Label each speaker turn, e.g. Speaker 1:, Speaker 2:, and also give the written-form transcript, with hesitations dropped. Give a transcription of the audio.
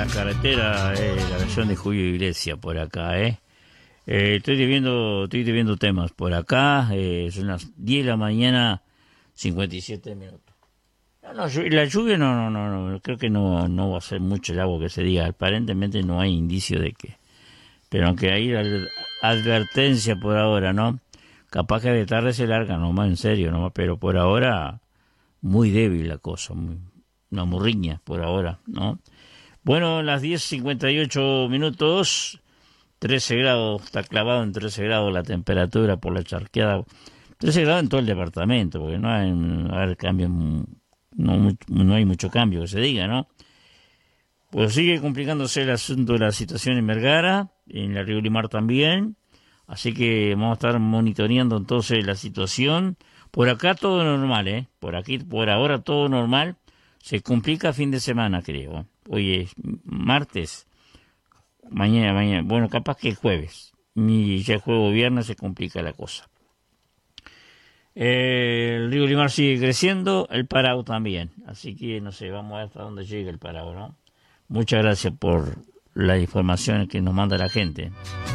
Speaker 1: la carretera, la versión de Julio Iglesias por acá, estoy debiendo temas por acá, son las 10 de la mañana, 57 minutos. No, la lluvia no, creo que no va a ser mucho el agua que se diga, aparentemente no hay indicio de que, pero aunque hay advertencia por ahora, ¿no? Capaz que de tarde se larga, nomás en serio, nomás, pero por ahora muy débil la cosa, una murriña por ahora, ¿no? Bueno, las 10:58 minutos, 13 grados, está clavado en 13 grados la temperatura por la charqueada, 13 grados en todo el departamento, porque no hay cambio, no hay mucho cambio que se diga, ¿no? Pues sigue complicándose el asunto de la situación en Vergara, en la Río Limar también, así que vamos a estar monitoreando entonces la situación. Por acá todo normal, por aquí, por ahora todo normal. Se complica fin de semana, creo. Hoy es martes, mañana, bueno, capaz que el jueves. Y ya el jueves viernes se complica la cosa. El río Limar sigue creciendo, el Parao también. Así que, no sé, vamos a ver hasta dónde llega el Parao, ¿no? Muchas gracias por la información que nos manda la gente.